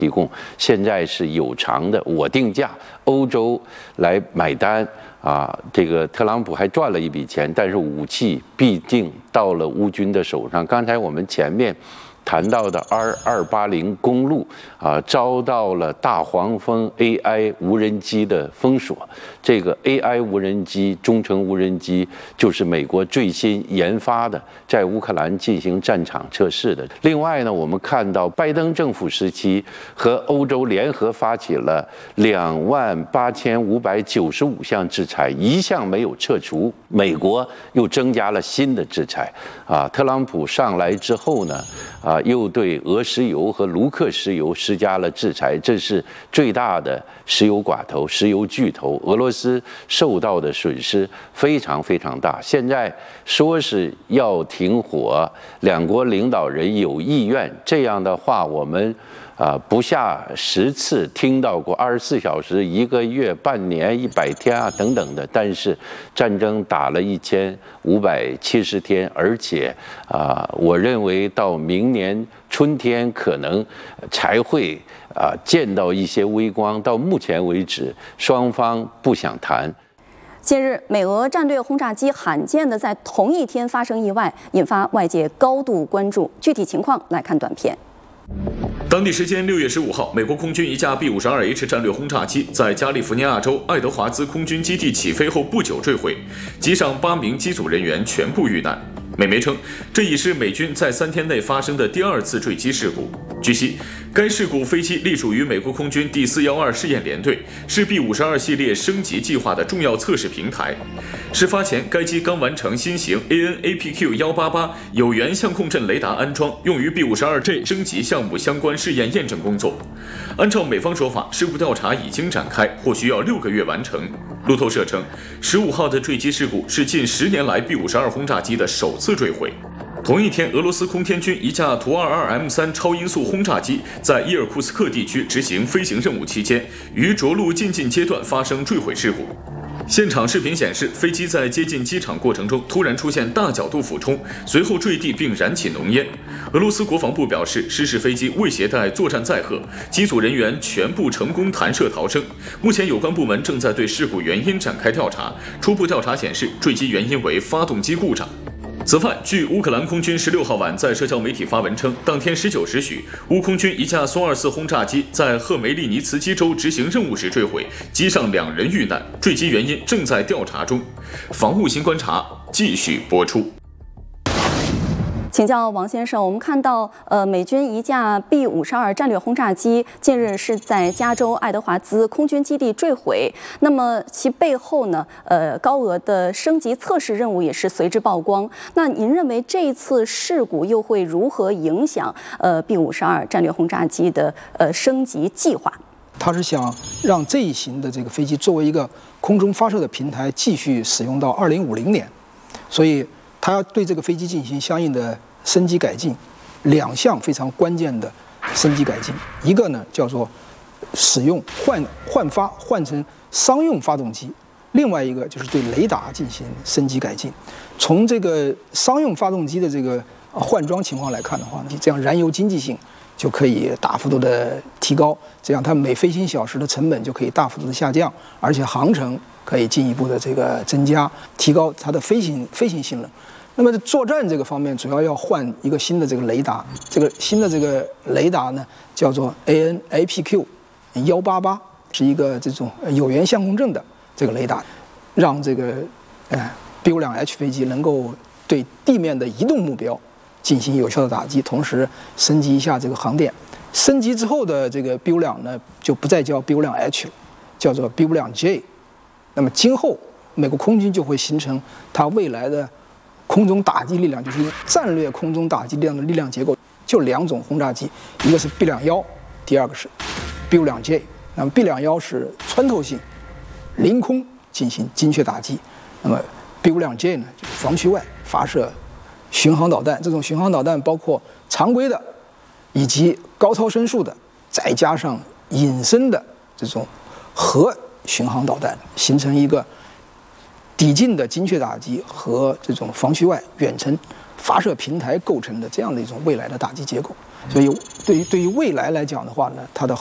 提供，现在是有偿的，我定价，欧洲来买单啊。这个特朗普还赚了一笔钱，但是武器毕竟到了乌军的手上。刚才我们前面谈到的 R280公路啊，遭到了大黄蜂 AI 无人机的封锁。这个 AI 无人机、中程无人机就是美国最新研发的，在乌克兰进行战场测试的。另外呢，我们看到拜登政府时期和欧洲联合发起了28595项制裁，一项没有撤除。美国又增加了新的制裁啊。特朗普上来之后呢，又对俄石油和卢克石油施加了制裁，这是最大的石油寡头、石油巨头。俄罗斯受到的损失非常非常大。现在说是要停火，两国领导人有意愿，这样的话我们不下10次听到过24小时、1个月、半年、100天啊等等的，但是战争打了1570天，而且我认为到明年春天可能才会见到一些微光。到目前为止，双方不想谈。 近日，美俄战略轰炸机罕见的在同一天发生意外，引发外界高度关注。具体情况来看短片。 当地时间6月15号，美国空军一架 B-52H 战略轰炸机在加利福尼亚州爱德华兹空军基地起飞后不久坠毁，机上8名机组人员全部遇难。美媒称，这已是美军在3天内发生的第2次坠机事故。据悉，该事故飞机隶属于美国空军第412试验联队，是 B-52系列升级计划的重要测试平台。事发前，该机刚完成新型 AN/APQ-188 有源相控阵雷达安装，用于 B-52G 升级项目相关试验验证工作。按照美方说法，事故调查已经展开，或需要6个月完成。路透社称，15号的坠机事故是近10年来 B-52轰炸机的首次坠毁。同一天，俄罗斯空天军一架图 22M3 超音速轰炸机在伊尔库斯克地区执行飞行任务期间，于着陆进近阶段发生坠毁事故。现场视频显示，飞机在接近机场过程中突然出现大角度俯冲，随后坠地并燃起浓烟。俄罗斯国防部表示，失事飞机未携带作战载荷，机组人员全部成功弹射逃生。目前有关部门正在对事故原因展开调查，初步调查显示，坠机原因为发动机故障。此外，据乌克兰空军16号晚在社交媒体发文称，当天19时许，乌空军一架苏24轰炸机在赫梅利尼茨基州执行任务时坠毁，机上2人遇难，坠机原因正在调查中。防务新观察继续播出。 请教王先生，我们看到，美军一架 B-52战略轰炸机近日是在加州爱德华兹空军基地坠毁，那么其背后呢，高额的升级测试任务也是随之曝光。那您认为这一次事故又会如何影响B-52战略轰炸机的升级计划？ 他是想让这一型的这个飞机作为一个空中发射的平台继续使用到2050年，所以他要对这个飞机进行相应的升级改进，2项非常关键的升级改进，一个呢叫做使用换成商用发动机，另外一个就是对雷达进行升级改进。从这个商用发动机的这个换装情况来看的话呢，这样燃油经济性就可以大幅度的提高，这样它每飞行小时的成本就可以大幅度的下降，而且航程可以进一步的这个增加，提高它的飞行性能。那么作战这个方面，主要换一个新的这个雷达，这个新的这个雷达呢叫做 AN/APQ-188，是一个这种有源相控阵的这个雷达，让这个B-52H 飞机能够对地面的移动目标进行有效的打击，同时升级一下这个航电。升级之后的这个 B-52呢，就不再叫 B-52H 了，叫做 B-52J。那么今后美国空军就会形成它未来的空中打击力量，就是战略空中打击力量的力量结构，就2种轰炸机，一个是 B-21，第二个是 B-52J。那么 B-21是穿透性，凌空进行精确打击。那么 B-52J 呢，就是防区外发射巡航导弹。这种巡航导弹包括常规的，以及高超声速的，再加上隐身的这种核巡航导弹，形成一个抵近的精确打击和这种防区外远程发射平台构成的这样的一种未来的打击结构。 所以对于未来来讲的话呢，它的